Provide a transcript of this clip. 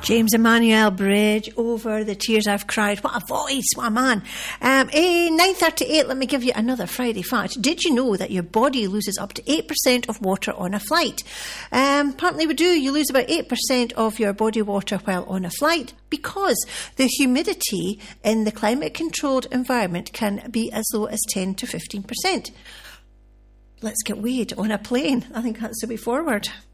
James Emmanuel Bridge, Over the Tears I've Cried. What a voice, what a man. 9:38, let me give you another Friday fact. Did you know that your body loses up to 8% of water on a flight? Apparently we do. You lose about 8% of your body water while on a flight because the humidity in the climate-controlled environment can be as low as 10 to 15%. Let's get weighed on a plane. I think that's the way forward.